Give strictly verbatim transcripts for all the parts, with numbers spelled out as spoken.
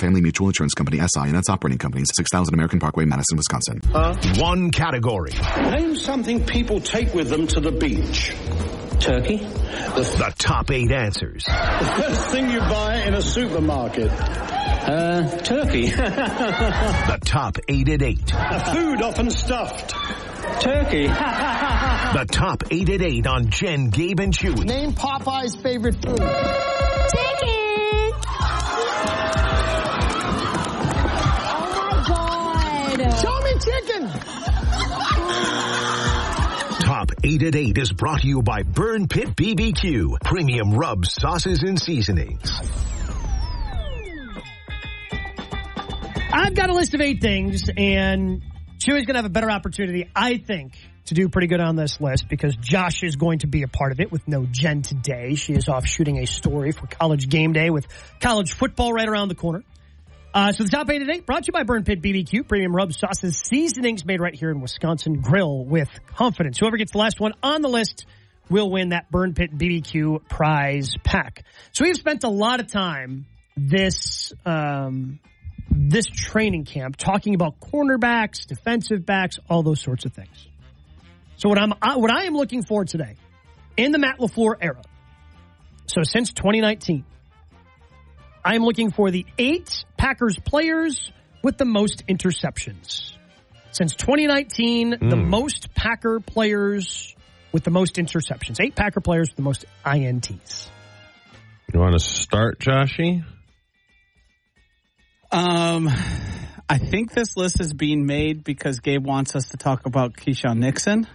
Family Mutual Insurance Company, S I, and its operating companies, six thousand American Parkway, Madison, Wisconsin. Uh, One category. Name something people take with them to the beach. Turkey. The, the top eight answers. The first thing you buy in a supermarket. Uh, turkey. The top eight at eight. A food often stuffed. Turkey. The top eight at eight on Jen, Gabe, and Chewy. Name Popeye's favorite food. Chicken. Oh my God. Show me chicken. Top eight at eight is brought to you by Burn Pit B B Q. Premium rubs, sauces, and seasonings. I've got a list of eight things, and Chewy's going to have a better opportunity, I think, to do pretty good on this list because Josh is going to be a part of it with no Jen today. She is off shooting a story for College Game Day with college football right around the corner. Uh, so the top eight today brought to you by Burn Pit B B Q, premium rubs, sauces, seasonings made right here in Wisconsin. Grill with confidence. Whoever gets the last one on the list will win that Burn Pit B B Q prize pack. So we've spent a lot of time this um, this training camp talking about cornerbacks, defensive backs, all those sorts of things. So what I'm what I am looking for today in the Matt LaFleur era, so since twenty nineteen, I am looking for the eight Packers players with the most interceptions. Since twenty nineteen, mm. the most Packer players with the most interceptions. Eight Packer players with the most I N Ts. You want to start, Joshy? Um, I think this list is being made because Gabe wants us to talk about Keyshawn Nixon.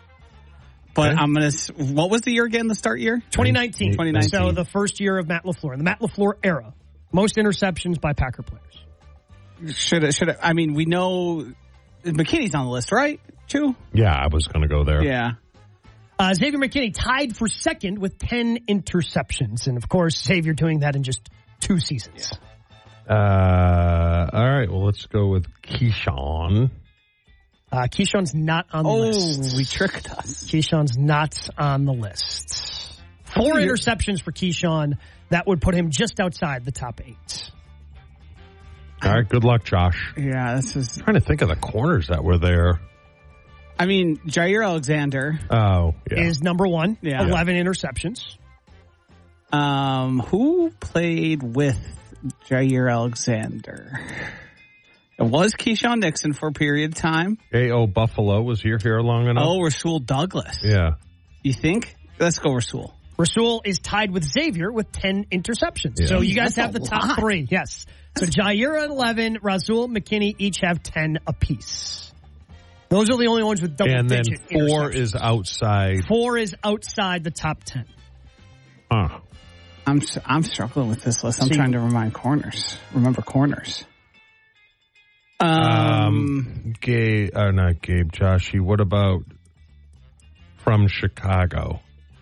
But okay. I'm going to... What was the year again, the start year? twenty nineteen. twenty nineteen. So the first year of Matt LaFleur. In the Matt LaFleur era, most interceptions by Packer players. Should it, should it, I mean, we know... McKinney's on the list, right? Chew? Yeah, I was going to go there. Yeah. Uh, Xavier McKinney tied for second with ten interceptions. And, of course, Xavier doing that in just two seasons. Yeah. Uh, all right, well, let's go with Keyshawn. Uh, Keyshawn's not on the oh, list. Oh, we tricked us. Keyshawn's not on the list. Four interceptions for Keyshawn. That would put him just outside the top eight. All right, good luck, Josh. Yeah, this is... I'm trying to think of the corners that were there. I mean, Jair Alexander. Oh, yeah. Is number one. Yeah. eleven interceptions. Um, who played with Jair Alexander? It was Keyshawn Nixon for a period of time. A O Buffalo was here here long enough. Oh, Rasul Douglas. Yeah. You think? Let's go Rasul. Rasul is tied with Xavier with ten interceptions. Yeah. So you guys That's have the lot. top three. Yes. So Jair at eleven, Rasul, McKinney each have ten apiece. Those are the only ones with double and digit And then four is outside. Four is outside the top ten. Huh. I'm I'm struggling with this list. I'm See, trying to remind corners. Remember corners. Um, um Gabe, or not Gabe, Joshy. What about from Chicago?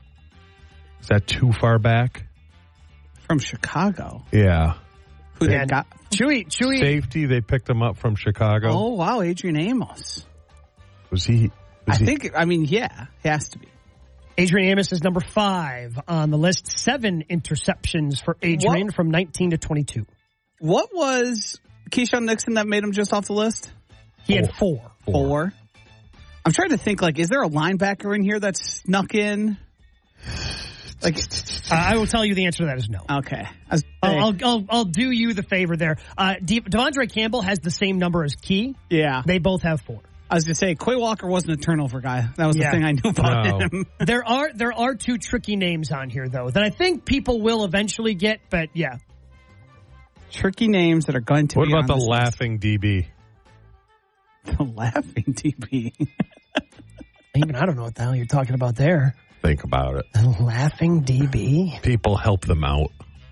Is that too far back? From Chicago? Yeah. Who they got? Chewy, Chewy. Safety, they picked him up from Chicago. Oh, wow. Adrian Amos. Was he? Was I he? think, I mean, yeah, he has to be. Adrian Amos is number five on the list. Seven interceptions for Adrian what? from nineteen to twenty-two. What was Keyshawn Nixon that made him just off the list? He four. had four. four. Four. I'm trying to think, like, is there a linebacker in here that snuck in? Like, uh, I will tell you the answer to that is no. Okay. I'll, I'll, I'll, I'll do you the favor there. Uh, De- Devondre Campbell has the same number as Key. Yeah. They both have four. I was going to say, Quay Walker wasn't a turnover guy. That was yeah. the thing I knew about no. him. there are there are two tricky names on here, though, that I think people will eventually get, but yeah. Tricky names that are going to what be about on the laughing list. D B? The laughing D B? Even I don't know what the hell you're talking about there. Think about it. The laughing D B? People help them out.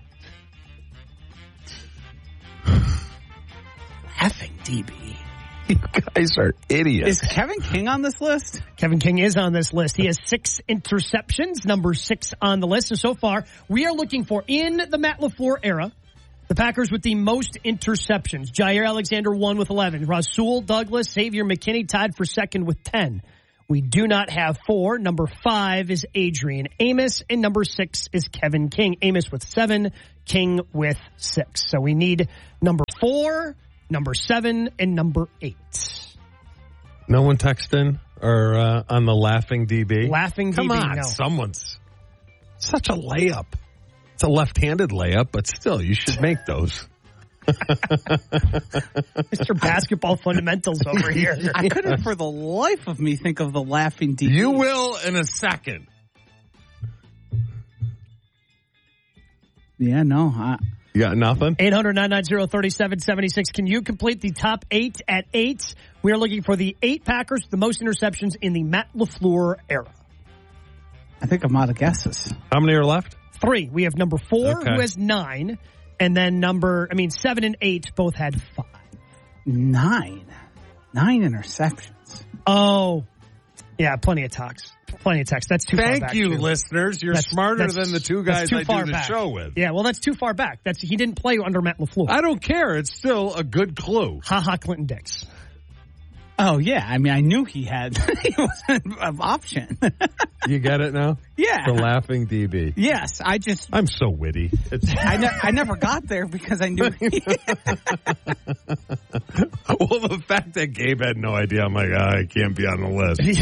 Laughing D B. You guys are idiots. Is Kevin King on this list? Kevin King is on this list. He has six interceptions, number six on the list. So, so far, we are looking for, in the Matt LaFleur era, the Packers with the most interceptions. Jair Alexander won with eleven. Rasul Douglas, Xavier McKinney tied for second with ten. We do not have four. Number five is Adrian Amos, and number six is Kevin King. Amos with seven, King with six. So we need number four, number seven, and number eight. No one texted in or uh, on the Laughing D B? Laughing Come D B, on, no. someone's. Such a layup. It's a left-handed layup, but still, you should make those. Mister Basketball Fundamentals over here. I couldn't for the life of me think of the Laughing D B. You will in a second. Yeah, no. I, You got nothing? eight hundred, nine nine zero, three seven seven six. Can you complete the top eight at eight? We are looking for the eight Packers with the most interceptions in the Matt LaFleur era. I think I'm out of guesses. How many are left? Three. We have number four, Okay. who has nine. And then number, I mean, seven and eight both had five. Nine. Nine interceptions. Oh, yeah, plenty of talks. Plenty of text. That's too far Thank back. you, too. listeners. You're That's- smarter that's- than the two that's guys too I far do the back. show with. Yeah, well, that's too far back. That's He didn't play under Matt LaFleur. I don't care. It's still a good clue. Ha ha, Clinton Dix. Oh, yeah. I mean, I knew he had he was an option. You get it now? Yeah. The Laughing D B. Yes, I just I'm so witty. It's I, ne- I never got there because I knew. He, well, the fact that Gabe had no idea, I'm like, ah, I can't be on the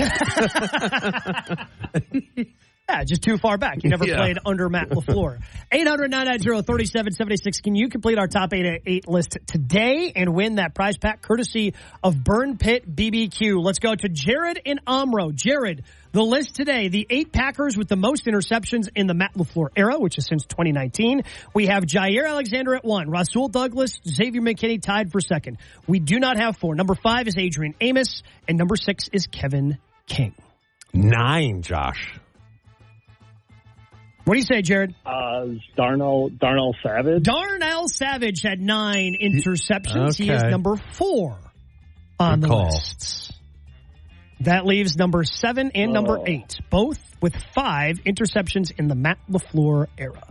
list. Yeah, just too far back. You never Yeah. played under Matt LaFleur. eight hundred, nine nine zero, three seven seven six. Can you complete our top eight at eight list today and win that prize pack courtesy of Burn Pit B B Q? Let's go to Jared in Omro. Jared, the list today, the eight Packers with the most interceptions in the Matt LaFleur era, which is since twenty nineteen. We have Jair Alexander at one, Rasul Douglas, Xavier McKinney tied for second. We do not have four. Number five is Adrian Amos, and number six is Kevin King. Nine, Josh. What do you say, Jared? Uh, Darnell Darnell Savage. Darnell Savage had nine interceptions. He is Okay. number four on Good the call. list. That leaves number seven and number Oh. eight, both with five interceptions in the Matt LaFleur era.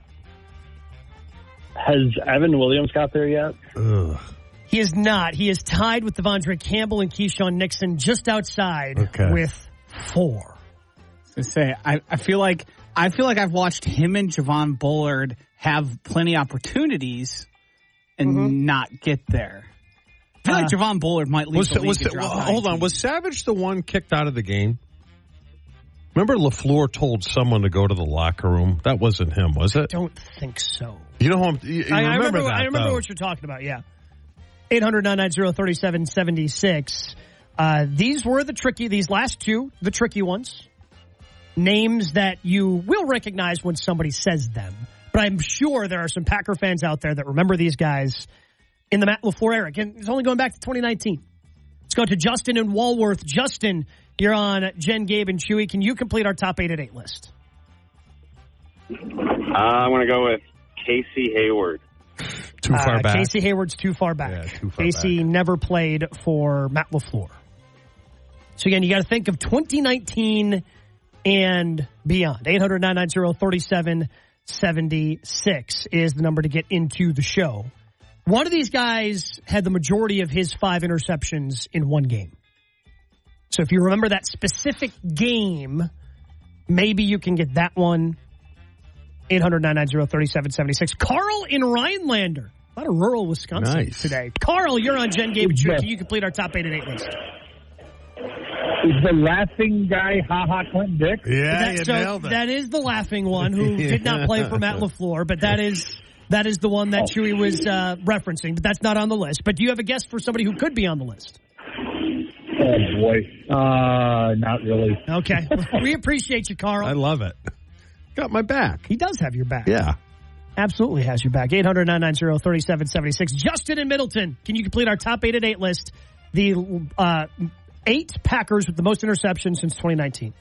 Has Evan Williams got there yet? Ugh. He is not. He is tied with Devondre Campbell and Keyshawn Nixon just outside Okay. with four. to say, I, I feel like I feel like I've watched him and Javon Bullard have plenty opportunities and Mm-hmm. not get there. I feel Uh, like Javon Bullard might leave Was, the league was, and drop well, hold on. nineteen. Was Savage the one kicked out of the game? Remember LaFleur told someone to go to the locker room? That wasn't him, was it? Don't think so. You know who I'm, you, you I, I remember, remember. that, I remember though. what you're talking about. Yeah, eight hundred nine nine zero thirty seven seventy six. Uh, these were the tricky. These last two, the tricky ones. Names that you will recognize when somebody says them. But I'm sure there are some Packer fans out there that remember these guys in the Matt LaFleur era. Again, it's only going back to twenty nineteen. Let's go to Justin in Walworth. Justin, you're on Jen, Gabe, and Chewy. Can you complete our top eight at eight list? Uh, I'm going to go with Casey Hayward. Too far Uh, back. Casey Hayward's too far back. Yeah, too far Casey back. never played for Matt LaFleur. So again, you got to think of twenty nineteen and beyond. eight hundred nine nine zero three seven seven six is the number to get into the show. One of these guys had the majority of his five interceptions in one game. So if you remember that specific game, maybe you can get that one. eight hundred nine nine zero three seven seven six. Carl in Rhinelander. A lot of rural Wisconsin Nice. today. Carl, you're on Jen, Gabe, and Chewy. Can you complete our top eight and eight list? Is the laughing guy Ha Ha Clinton Dick? Yeah, That- you so nailed it. that is the laughing one who did not play for Matt LaFleur, but that is that is the one that Chewy was uh, referencing, but that's not on the list. But do you have a guess for somebody who could be on the list? Oh boy, uh, not really. Okay. We appreciate you, Carl. I love it. Got my back. He does have your back. Yeah. Absolutely has your back. eight hundred nine nine zero three seven seven six. Justin in Middleton. Can you complete our top eight at eight list? The uh, eight Packers with the most interceptions since twenty nineteen.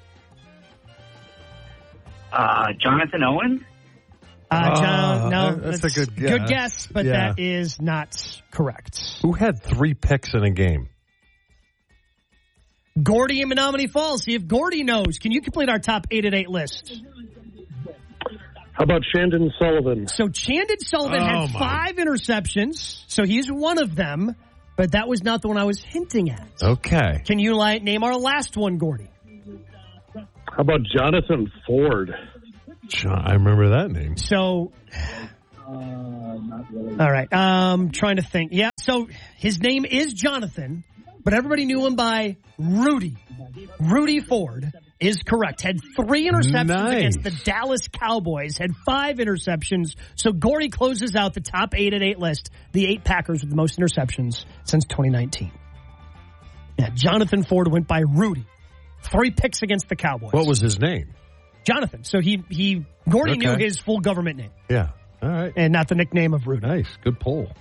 Uh, Jonathan Owen? Uh, John, Oh, no, that's a good guess. Good guess, but Yeah. that is not correct. Who had three picks in a game? Gordy in Menominee Falls. See if Gordy knows. Can you complete our top eight at eight list? How about Shandon Sullivan? So Chandon Sullivan Oh, had my. five interceptions, so he's one of them, but that was not the one I was hinting at. Okay. Can you like, name our last one, Gordy? How about Jonathan Ford? John, I remember that name. So, Uh, not really. all right. Um, trying to think. Yeah, So his name is Jonathan, but everybody knew him by Rudy. Rudy Ford is correct. Had three interceptions Nice. against the Dallas Cowboys. Had five interceptions. So Gordy closes out the top eight at eight list. The eight Packers with the most interceptions since twenty nineteen. Yeah, Jonathan Ford went by Rudy. Three picks against the Cowboys. What was his name? Jonathan. So he, he Gordy Okay. knew his full government name. Yeah. All right. And not the nickname of Rudy. Nice. Good pull.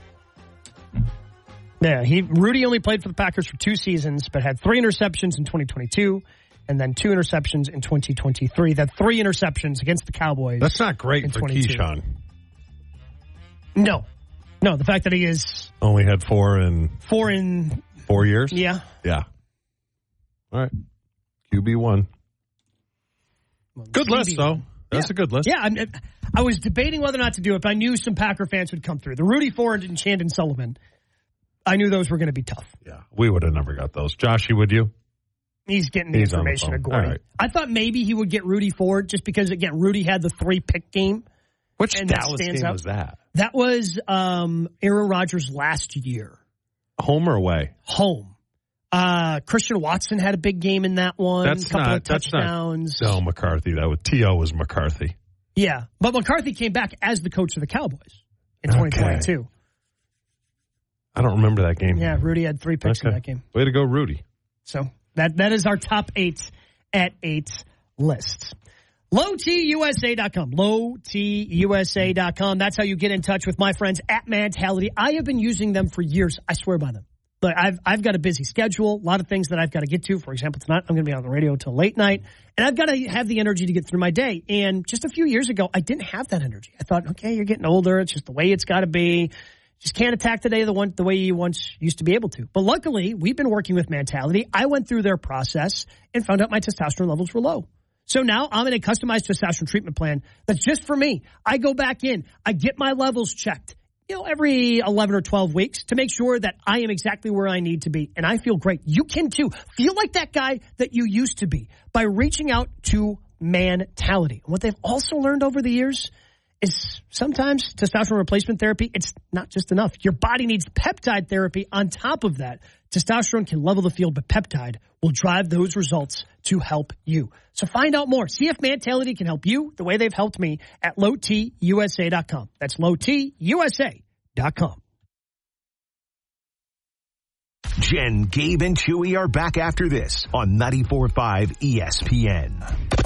Yeah, he Rudy only played for the Packers for two seasons, but had three interceptions in twenty twenty-two and then two interceptions in twenty twenty-three. That three interceptions against the Cowboys. That's not great in for twenty-two. Keyshawn. No. No, the fact that he is Only had four in four in... four years? Yeah. Yeah. All right. Q B one. Good C B list, though. That's yeah. a good list. Yeah, I, I was debating whether or not to do it, but I knew some Packer fans would come through. The Rudy Ford and Chandon Sullivan, I knew those were going to be tough. Yeah. We would have never got those. Joshy, would you? He's getting the He's on the information phone. of Gordy. All right. I thought maybe he would get Rudy Ford just because, again, Rudy had the three-pick game. Which and that Dallas stands game out. was that? That was um, Aaron Rodgers last year. Home or away? Home. Uh, Christian Watson had a big game in that one. That's couple not. of That's touchdowns. not. No, McCarthy. That was T O was McCarthy. Yeah, but McCarthy came back as the coach of the Cowboys in twenty twenty-two. Okay. I don't remember that game. Yeah, Rudy had three picks Okay. in that game. Way to go, Rudy. So that that is our top eight at eight lists. low t u s a dot com. low t u s a dot com. That's how you get in touch with my friends at Mentality. I have been using them for years. I swear by them. But I've I've got a busy schedule, a lot of things that I've got to get to. For example, tonight I'm going to be on the radio till late night, and I've got to have the energy to get through my day. And just a few years ago, I didn't have that energy. I thought, okay, you're getting older. It's just the way it's got to be. Just can't attack the day the one the way you once used to be able to. But luckily, we've been working with Mentality. I went through their process and found out my testosterone levels were low. So now I'm in a customized testosterone treatment plan that's just for me. I go back in. I get my levels checked, you know, every eleven or twelve weeks to make sure that I am exactly where I need to be. And I feel great. You can too. Feel like that guy that you used to be by reaching out to Mentality. And what they've also learned over the years is sometimes testosterone replacement therapy, it's not just enough. Your body needs peptide therapy on top of that. Testosterone can level the field, but peptide will drive those results to help you. So find out more. See if Mentality can help you the way they've helped me at low t u s a dot com. That's low t u s a dot com. Jen, Gabe, and Chewy are back after this on ninety-four point five E S P N.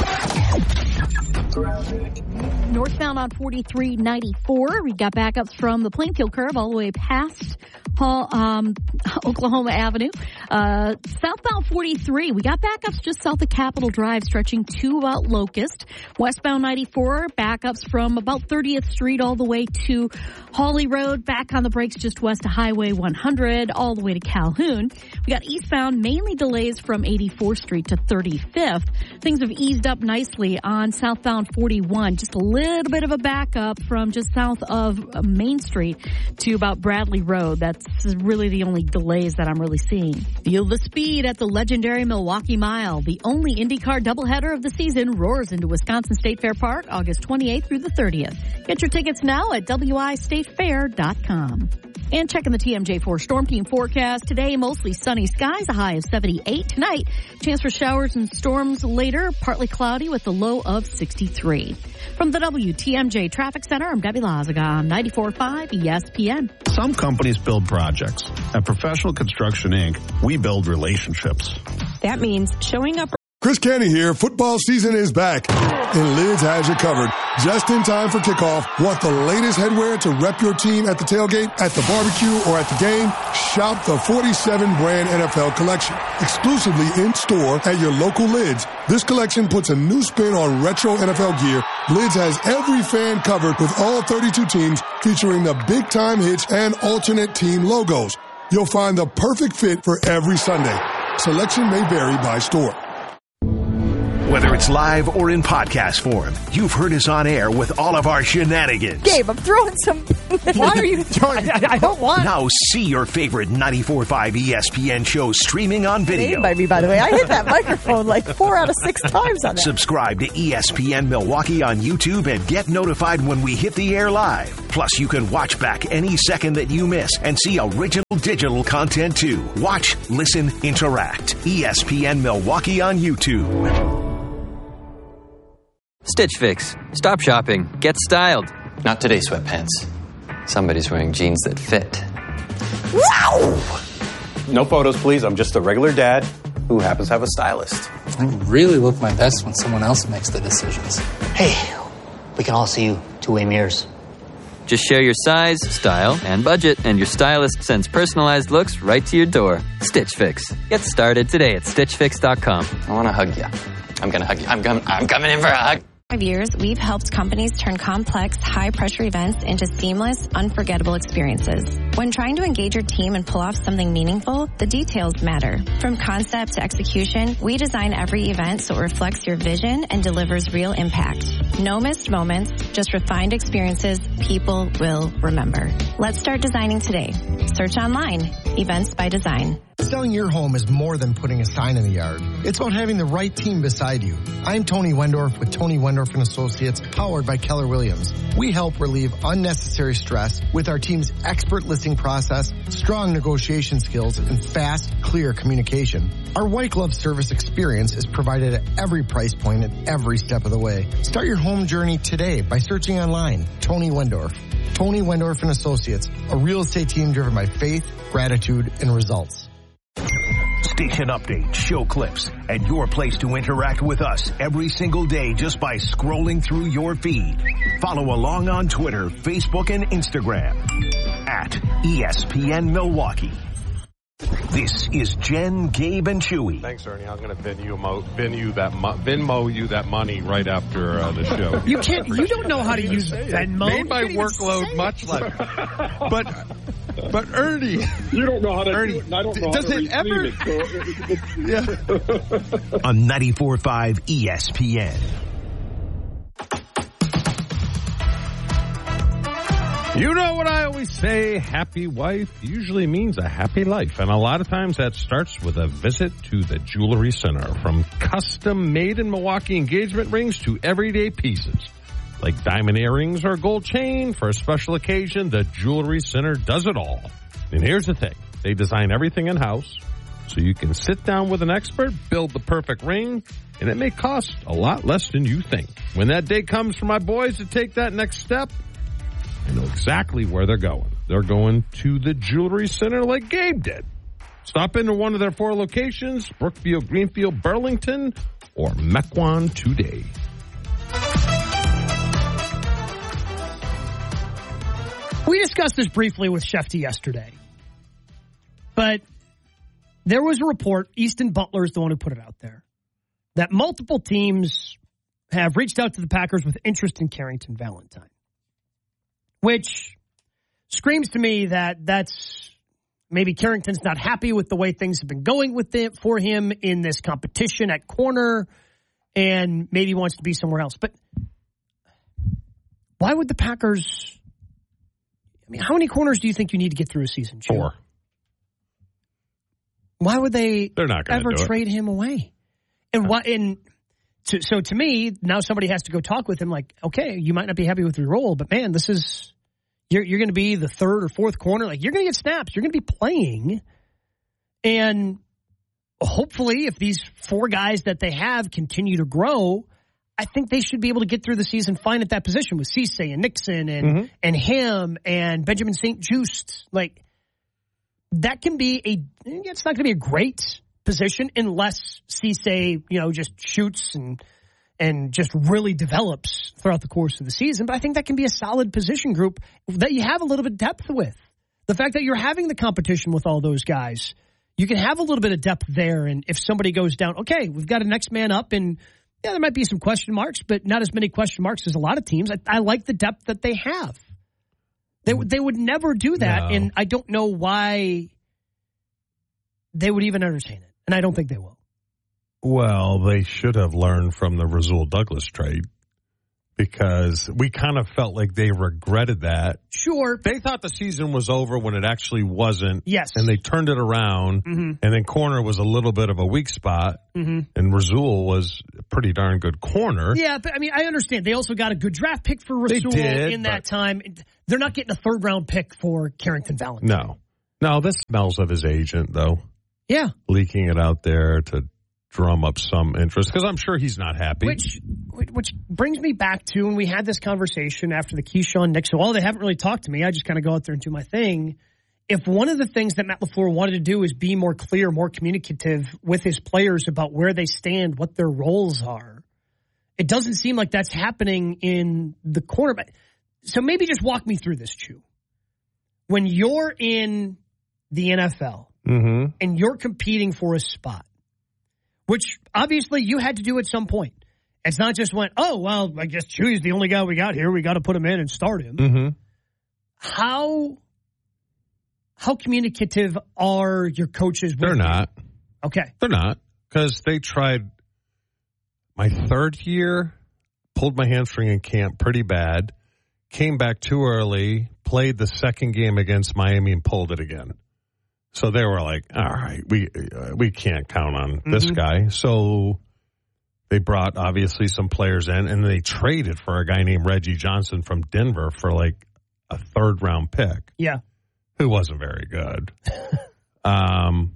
Northbound on forty-three ninety-four. We got backups from the Plainfield curve all the way past um, Oklahoma Avenue. Uh, southbound forty-three. We got backups just south of Capitol Drive stretching to about Locust. Westbound ninety-four. Backups from about thirtieth Street all the way to Hawley Road. Back on the brakes just west of Highway one hundred all the way to Calhoun. We got eastbound mainly delays from eighty-fourth Street to thirty-fifth. Things have eased up nicely on southbound forty-one. Just a little bit of a backup from just south of Main Street to about Bradley Road. That's really the only delays that I'm really seeing. Feel the speed at the legendary Milwaukee Mile. The only IndyCar doubleheader of the season roars into Wisconsin State Fair Park August twenty-eighth through the thirtieth. Get your tickets now at w i state fair dot com. And checking the T M J four Storm Team forecast. Today, mostly sunny skies, a high of seventy-eight. Tonight, chance for showers and storms later, partly cloudy with a low of sixty-three. From the W T M J Traffic Center, I'm Debbie Lazaga on ninety-four point five E S P N. Some companies build projects. At Professional Construction Incorporated, we build relationships. That means showing up. Chris Canty here. Football season is back, and Lids has you covered. Just in time for kickoff. Want the latest headwear to rep your team at the tailgate, at the barbecue, or at the game? Shop the forty-seven brand N F L collection. Exclusively in store at your local Lids. This collection puts a new spin on retro N F L gear. Lids has every fan covered with all thirty-two teams, featuring the big time hits and alternate team logos. You'll find the perfect fit for every Sunday. Selection may vary by store. Whether it's live or in podcast form, you've heard us on air with all of our shenanigans. Gabe, I'm throwing some... Why are you throwing... I, I don't want... Now see your favorite ninety-four point five E S P N shows streaming on video. By me, by the way. I hit that microphone like four out of six times on that. Subscribe to E S P N Milwaukee on YouTube and get notified when we hit the air live. Plus, you can watch back any second that you miss and see original digital content too. Watch, listen, interact. E S P N Milwaukee on YouTube. Stitch Fix. Stop shopping. Get styled. Not today, sweatpants. Somebody's wearing jeans that fit. Wow! No photos, please. I'm just a regular dad who happens to have a stylist. I really look my best when someone else makes the decisions. Hey, we can all see you two-way mirrors. Just share your size, style, and budget, and your stylist sends personalized looks right to your door. Stitch Fix. Get started today at stitch fix dot com. I want to hug you. I'm going to hug you. I'm, com- I'm coming in for a hug. For years, we've helped companies turn complex, high-pressure events into seamless, unforgettable experiences. When trying to engage your team and pull off something meaningful, the details matter. From concept to execution, we design every event so it reflects your vision and delivers real impact. No missed moments, just refined experiences people will remember. Let's start designing today. Search online, Events by Design. Selling your home is more than putting a sign in the yard. It's about having the right team beside you. I'm Tony Wendorf with Tony Wendorf and Associates, powered by Keller Williams. We help relieve unnecessary stress with our team's expert listing process, strong negotiation skills, and fast, clear communication. Our white glove service experience is provided at every price point and every step of the way. Start your home journey today by searching online. Tony Wendorf. Tony Wendorf and Associates, a real estate team driven by faith, gratitude, and results. Station updates, show clips, and your place to interact with us every single day just by scrolling through your feed. Follow along on Twitter, Facebook, and Instagram at E S P N Milwaukee. This is Jen, Gabe, and Chewy. Thanks, Ernie. I'm going to Venmo, Venmo that mo- Venmo you that money right after uh, the show. You can't. You don't know how to use Venmo. Made my workload much less. But but Ernie, you don't know how to Ernie, do it. And I don't know does how to it ever? It, so yeah. On ninety-four point five E S P N. You know what I always say, happy wife usually means a happy life. And a lot of times that starts with a visit to the Jewelry Center. From custom-made in Milwaukee engagement rings to everyday pieces. Like diamond earrings or gold chain for a special occasion, the Jewelry Center does it all. And here's the thing. They design everything in-house, so you can sit down with an expert, build the perfect ring, and it may cost a lot less than you think. When that day comes for my boys to take that next step, I know exactly where they're going. They're going to the Jewelry Center like Gabe did. Stop into one of their four locations, Brookfield, Greenfield, Burlington, or Mequon today. We discussed this briefly with Shefty yesterday. But there was a report, Easton Butler is the one who put it out there, that multiple teams have reached out to the Packers with interest in Carrington Valentine. Which screams to me that that's maybe Carrington's not happy with the way things have been going with it for him in this competition at corner and maybe wants to be somewhere else. But why would the Packers, I mean, how many corners do you think you need to get through a season? Joe? Four. Why would they They're not ever do trade it. him away? And why? And to, so to me, now somebody has to go talk with him like, okay, you might not be happy with your role, but man, this is, you're, you're going to be the third or fourth corner. Like, you're going to get snaps. You're going to be playing. And hopefully, if these four guys that they have continue to grow, I think they should be able to get through the season fine at that position with Cisse and Nixon and, mm-hmm. and him and Benjamin Saint Just. Like, that can be a, it's not going to be a great position unless Cisse, you know, just shoots and and just really develops throughout the course of the season. But I think that can be a solid position group that you have a little bit of depth with. The fact that you're having the competition with all those guys, you can have a little bit of depth there. And if somebody goes down, okay, we've got a next man up, and yeah, there might be some question marks, but not as many question marks as a lot of teams. I, I like the depth that they have. They, they would never do that, No. and I don't know why they would even entertain it. And I don't think they will. Well, they should have learned from the Rasul Douglas trade because we kind of felt like they regretted that. Sure. They thought the season was over when it actually wasn't. Yes. And they turned it around, mm-hmm. and then corner was a little bit of a weak spot, mm-hmm. and Rasul was a pretty darn good corner. Yeah, but I mean, I understand. They also got a good draft pick for Rasul did, in that time. They're not getting a third-round pick for Carrington Valentine. No. No, this smells of his agent, though. Yeah. Leaking it out there to drum up some interest, because I'm sure he's not happy. Which which brings me back to when we had this conversation after the Keyshawn Nixon. Well, they haven't really talked to me. I just kind of go out there and do my thing. If one of the things that Matt LaFleur wanted to do is be more clear, more communicative with his players about where they stand, what their roles are, it doesn't seem like that's happening in the cornerback. So maybe just walk me through this, Chew. When you're in the N F L mm-hmm. and you're competing for a spot, which obviously you had to do at some point. It's not just went, oh, well, I guess Chewy's the only guy we got here. We got to put him in and start him. Mm-hmm. How how communicative are your coaches? With They're not. You? Okay. They're not, because they tried my third year, pulled my hamstring in camp pretty bad, came back too early, played the second game against Miami and pulled it again. So they were like, all right, we uh, we can't count on this Mm-hmm. guy. So they brought, obviously, some players in, and they traded for a guy named Reggie Johnson from Denver for like a third-round pick. Yeah. Who wasn't very good. um.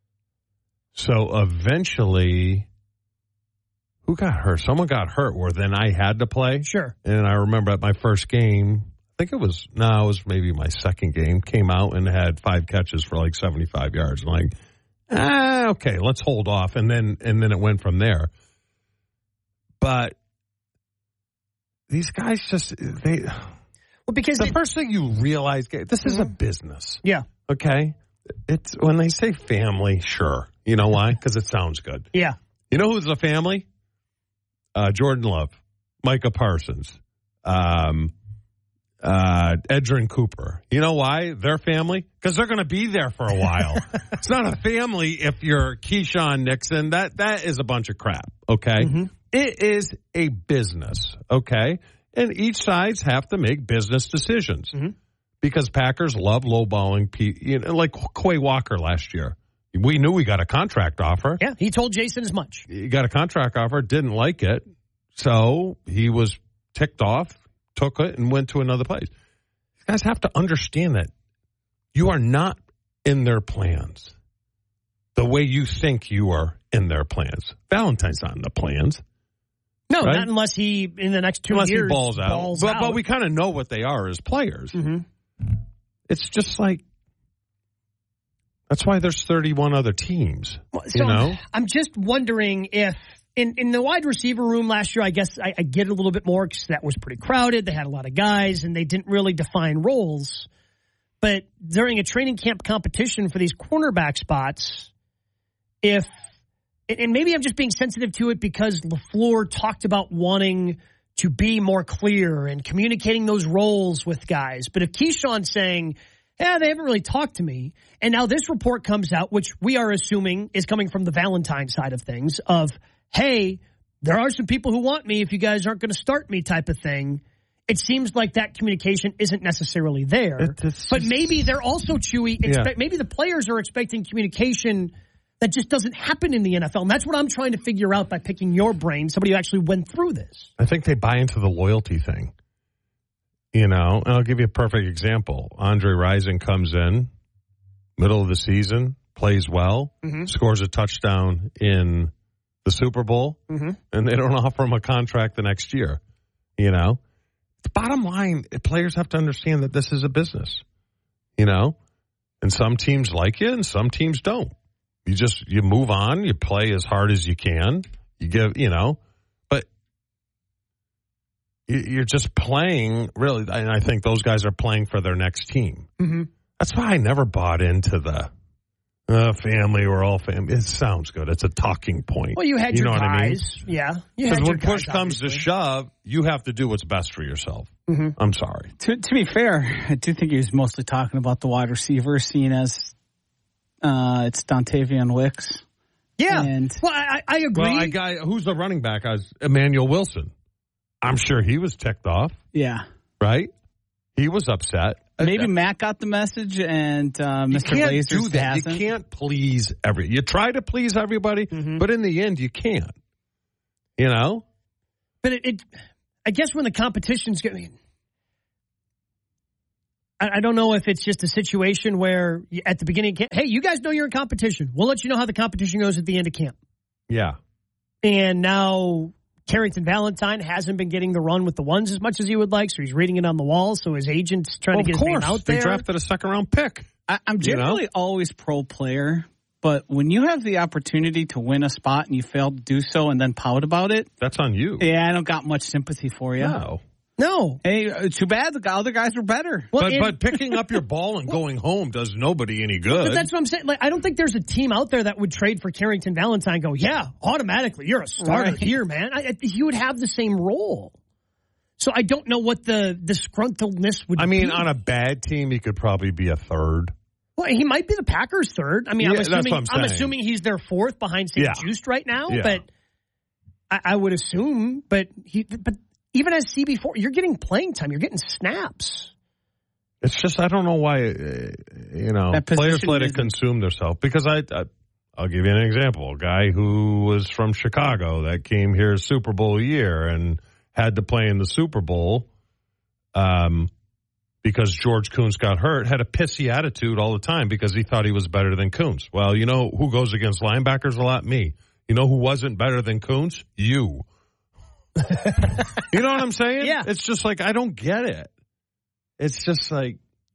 So eventually, who got hurt? Someone got hurt where then I had to play. Sure. And I remember at my first game, I think it was, no, it was maybe my second game, came out and had five catches for like seventy-five yards. I'm like, ah, okay, let's hold off. And then, and then it went from there. But these guys just, they, well, because the it, first thing you realize, this is a business. Yeah. Okay. It's when they say family, sure. You know why? Because it sounds good. Yeah. You know who's a family? Uh, Jordan Love, Micah Parsons, um, uh, Edgerrin Cooper. You know why they're family? Because they're going to be there for a while. It's not a family if you're Keyshawn Nixon. That that is a bunch of crap. Okay, mm-hmm. It is a business. Okay, and each sides have to make business decisions mm-hmm. because Packers love lowballing people. You know, like Quay Walker last year. We knew we got a contract offer. Yeah, he told Jason as much. He got a contract offer, didn't like it, so he was ticked off, took it, and went to another place. You guys have to understand that you are not in their plans the way you think you are in their plans. Valentine's not in the plans. No, right? not unless he, in the next two unless years, he balls out. balls but, out. but we kind of know what they are as players. Mm-hmm. It's just like, that's why there's thirty-one other teams. So you know? I'm just wondering if in, in the wide receiver room last year, I guess I, I get it a little bit more because that was pretty crowded. They had a lot of guys and they didn't really define roles. But during a training camp competition for these cornerback spots, if and maybe I'm just being sensitive to it because LaFleur talked about wanting to be more clear and communicating those roles with guys. But if Keyshawn's saying, yeah, they haven't really talked to me. And now this report comes out, which we are assuming is coming from the Valentine side of things, of, hey, there are some people who want me if you guys aren't going to start me type of thing. It seems like that communication isn't necessarily there. But maybe they're also, Chewy, expect, Yeah. maybe the players are expecting communication that just doesn't happen in the N F L. And that's what I'm trying to figure out by picking your brain, somebody who actually went through this. I think they buy into the loyalty thing. You know, and I'll give you a perfect example. Andre Rison comes in, middle of the season, plays well, mm-hmm. scores a touchdown in the Super Bowl, mm-hmm. and they don't offer him a contract the next year. You know, the bottom line, players have to understand that this is a business. You know, and some teams like you and some teams don't. You just, you move on, you play as hard as you can, you give, you know, but you're just playing, really, and I think those guys are playing for their next team. Mm-hmm. That's why I never bought into the uh, family, we're all family. It sounds good. It's a talking point. Well, you had you your know guys. What I mean? Yeah. Because when push comes to shove, you have to do what's best for yourself. Mm-hmm. I'm sorry. To, to be fair, I do think he was mostly talking about the wide receiver, seeing as uh, it's Dontavian Wicks Yeah. And well, I, I agree. Well, I got who's the running back? I was Emmanuel Wilson. I'm sure he was ticked off. Yeah. Right? He was upset. Maybe Matt got the message and uh, Mister You can't Lazers do that. hasn't. You can't please every. You try to please everybody, Mm-hmm. but in the end, you can't. You know? But it, it I guess when the competition's going, I, I don't know if it's just a situation where you, at the beginning, hey, you guys know you're in competition. We'll let you know how the competition goes at the end of camp. Yeah. And now Carrington Valentine hasn't been getting the run with the ones as much as he would like, so he's reading it on the wall. So his agent's trying Well, to get of his course. name out They there. drafted a second round pick. I, I'm generally You know? always pro player, but when you have the opportunity to win a spot and you fail to do so and then pout about it, that's on you. Yeah, I don't got much sympathy for you. No. No. Hey, uh, too bad the other guys were better. Well, but and- but picking up your ball and going home does nobody any good. But that's what I'm saying. Like, I don't think there's a team out there that would trade for Carrington Valentine and go, yeah, automatically, you're a starter Right. here, man. I, I, he would have the same role. So I don't know what the disgruntledness would be. I mean, on a bad team, he could probably be a third. Well, he might be the Packers' third. I mean, Yeah, I'm, that's assuming, what I'm saying. assuming he's their fourth behind Saint Yeah. Just right now. Yeah. But I, I would assume. But he, but even as C B four, you're getting playing time. You're getting snaps. It's just I don't know why uh, you know That players position let it isn't- consume themselves. Because I, I, I'll give you an example: a guy who was from Chicago that came here Super Bowl year and had to play in the Super Bowl, um, because George Kuntz got hurt, had a pissy attitude all the time because he thought he was better than Kuntz. Well, you know who goes against linebackers a lot? Me. You know who wasn't better than Kuntz? You. You know what I'm saying? Yeah. It's just like I don't get it. It's just like.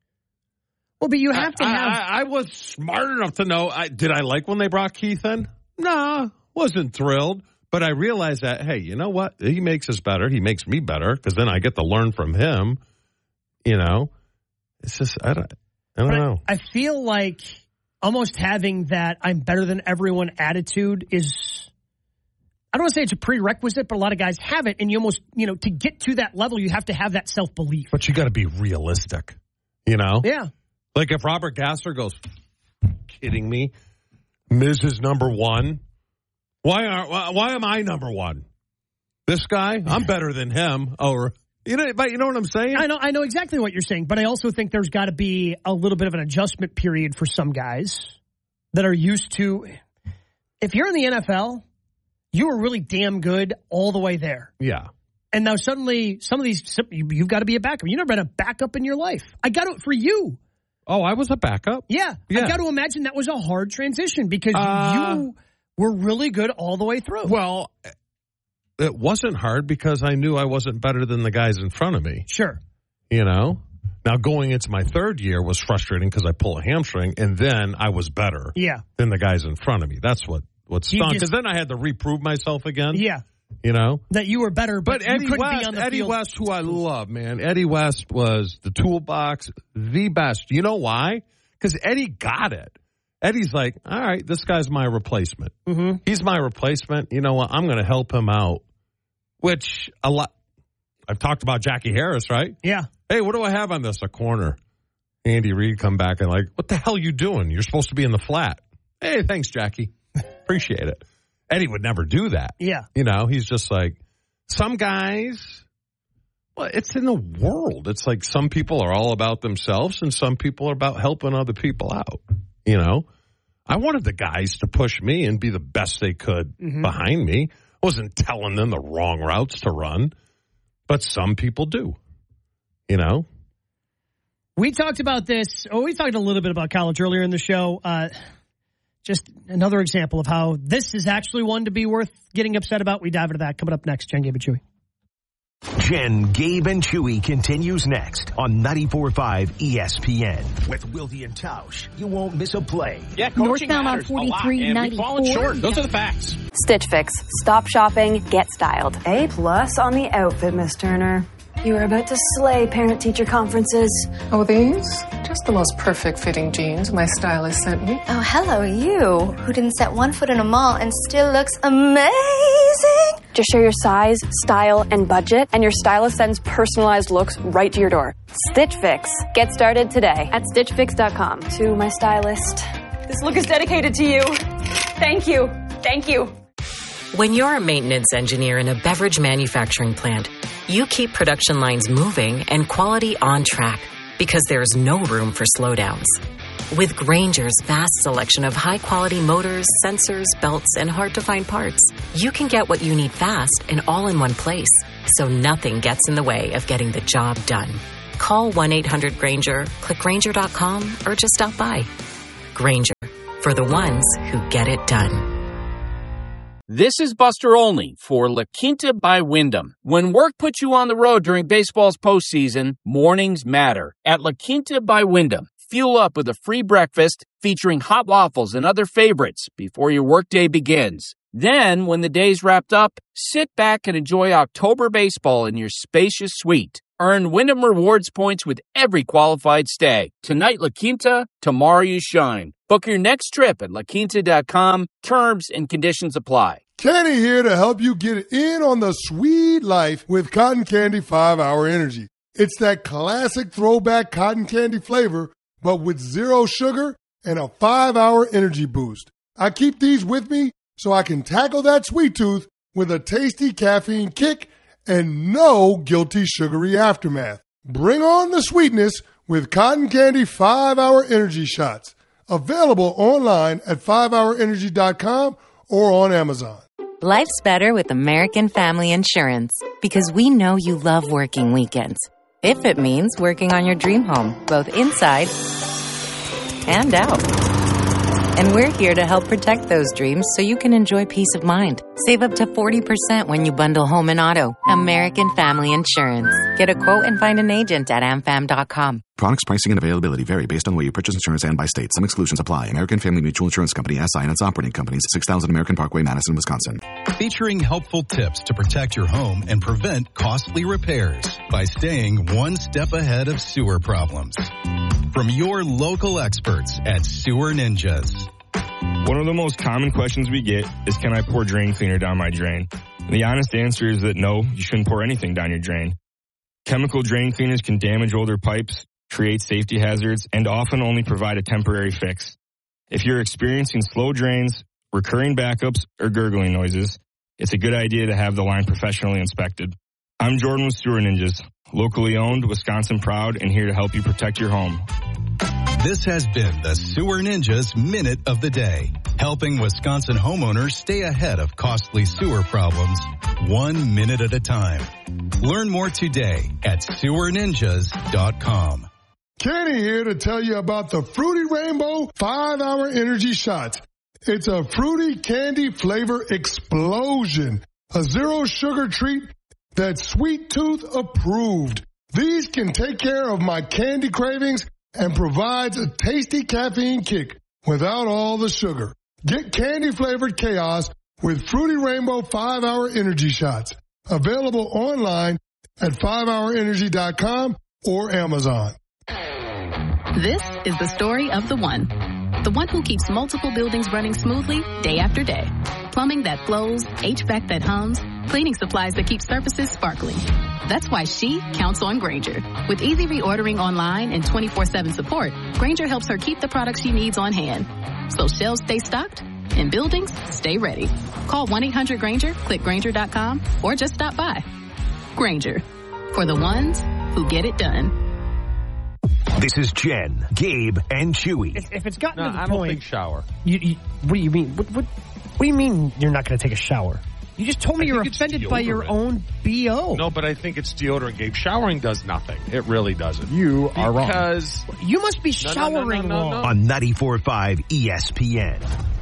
Well, but you have to I, have. I, I was smart enough to know. I, did I like when they brought Keith in? Nah, wasn't thrilled. But I realized that, hey, you know what? He makes us better. He makes me better because then I get to learn from him. You know, it's just I don't. I don't But know. I, I feel like almost having that I'm better than everyone attitude is, I don't want to say it's a prerequisite, but a lot of guys have it. And you almost, you know, to get to that level, you have to have that self-belief. But you got to be realistic. You know? Yeah. Like if Robert Gasser goes, kidding me? Miz is number one. Why are why, why am I number one? This guy, I'm better than him. Or you know, but you know what I'm saying? I know, I know exactly what you're saying, but I also think there's got to be a little bit of an adjustment period for some guys that are used to. If you're in the N F L, you were really damn good all the way there. Yeah. And now suddenly, some of these, you, you've got to be a backup. You've never been a backup in your life. I got it for you. Oh, I was a backup. Yeah. Yeah. I got to imagine that was a hard transition because Uh, you were really good all the way through. Well, it wasn't hard because I knew I wasn't better than the guys in front of me. Sure. You know? Now, going into my third year was frustrating because I pulled a hamstring, and then I was better Yeah. than the guys in front of me. That's what, what You stunk. just- Because then I had to reprove myself again. Yeah. You know? That you were better, but, But you Eddie couldn't West, be on the Eddie field. West, who I love, man. Eddie West was the toolbox, the best. You know why? Because Eddie got it. Eddie's like, all right, this guy's my replacement. Mm-hmm. He's my replacement. You know what? I'm going to help him out. Which a lot. I've talked about Jackie Harris, right? Yeah. Hey, what do I have on this? A corner. Andy Reid come back and like, what the hell are you doing? You're supposed to be in the flat. Hey, thanks, Jackie. Appreciate it. Eddie would never do that. Yeah. You know, he's just like, some guys, well, it's in the world. It's like some people are all about themselves and some people are about helping other people out. You know, I wanted the guys to push me and be the best they could Mhm. behind me. I wasn't telling them the wrong routes to run, but some people do, you know? We talked about this. Oh, we talked a little bit about college earlier in the show. Uh, just another example of how this is actually one to be worth getting upset about. We dive into that coming up next. Jen, Gabe, and Chewy. Jen, Gabe, and Chewy continues next on ninety-four point five E S P N. With Wildy and Tausch, you won't miss a play. Yeah, Northbound on forty-three ninety-four. Those are the facts. Stitch Fix. Stop shopping, get styled. A plus on the outfit, Miss Turner. You were about to slay parent-teacher conferences. Oh, these? Just the most perfect fitting jeans my stylist sent me. Oh, hello, you, who didn't set one foot in a mall and still looks amazing. Just share your size, style, and budget, and your stylist sends personalized looks right to your door. Stitch Fix. Get started today at stitch fix dot com. To my stylist. This look is dedicated to you. Thank you. Thank you. When you're a maintenance engineer in a beverage manufacturing plant, you keep production lines moving and quality on track because there's no room for slowdowns. With Grainger's vast selection of high-quality motors, sensors, belts, and hard-to-find parts, you can get what you need fast and all in one place, so nothing gets in the way of getting the job done. Call one eight hundred Grainger, click Grainger dot com, or just stop by. Grainger, for the ones who get it done. This is Buster Olney for La Quinta by Wyndham. When work puts you on the road during baseball's postseason, mornings matter. At La Quinta by Wyndham, fuel up with a free breakfast featuring hot waffles and other favorites before your workday begins. Then, when the day's wrapped up, sit back and enjoy October baseball in your spacious suite. Earn Wyndham Rewards points with every qualified stay. Tonight, La Quinta, tomorrow you shine. Book your next trip at la quinta dot com. Terms and conditions apply. Kenny here to help you get in on the sweet life with Cotton Candy five hour Energy. It's that classic throwback cotton candy flavor, but with zero sugar and a five hour energy boost. I keep these with me so I can tackle that sweet tooth with a tasty caffeine kick and no guilty sugary aftermath. Bring on the sweetness with Cotton Candy five hour Energy Shots. Available online at five hour energy dot com or on Amazon. Life's better with American Family Insurance because we know you love working weekends. If it means working on your dream home, both inside and out. And we're here to help protect those dreams so you can enjoy peace of mind. Save up to forty percent when you bundle home and auto. American Family Insurance. Get a quote and find an agent at am fam dot com. Products, pricing, and availability vary based on where you purchase insurance and by state. Some exclusions apply. American Family Mutual Insurance Company, S I and its operating companies, six thousand American Parkway, Madison, Wisconsin. Featuring helpful tips to protect your home and prevent costly repairs by staying one step ahead of sewer problems. From your local experts at Sewer Ninjas. One of the most common questions we get is, can I pour drain cleaner down my drain? And the honest answer is that no, you shouldn't pour anything down your drain. Chemical drain cleaners can damage older pipes, create safety hazards, and often only provide a temporary fix. If you're experiencing slow drains, recurring backups, or gurgling noises, it's a good idea to have the line professionally inspected. I'm Jordan with Sewer Ninjas, locally owned, Wisconsin proud, and here to help you protect your home. This has been the Sewer Ninjas Minute of the Day, helping Wisconsin homeowners stay ahead of costly sewer problems, one minute at a time. Learn more today at sewer ninjas dot com. Kenny here to tell you about the Fruity Rainbow five hour Energy Shots. It's a fruity candy flavor explosion, a zero sugar treat that's sweet tooth approved. These can take care of my candy cravings and provides a tasty caffeine kick without all the sugar. Get candy-flavored chaos with Fruity Rainbow five hour Energy Shots. Available online at five hour energy dot com or Amazon. This is the story of the one. The one who keeps multiple buildings running smoothly day after day. Plumbing that flows, H V A C that hums, cleaning supplies that keep surfaces sparkling. That's why she counts on Grainger. With easy reordering online and twenty-four seven support, Grainger helps her keep the products she needs on hand. So shelves stay stocked and buildings stay ready. Call one eight hundred Grainger, click Grainger dot com, or just stop by. Grainger, for the ones who get it done. This is Jen, Gabe, and Chewy. If, if it's gotten no, to the I point, don't think shower. You, you, what do you mean? What, what, what do you mean you're not going to take a shower? You just told me you're offended by your own B O. No, but I think it's deodorant, Gabe. Showering does nothing. It really doesn't. You are wrong. Because you must be no, showering no, no, no, no, wrong. On ninety-four point five E S P N.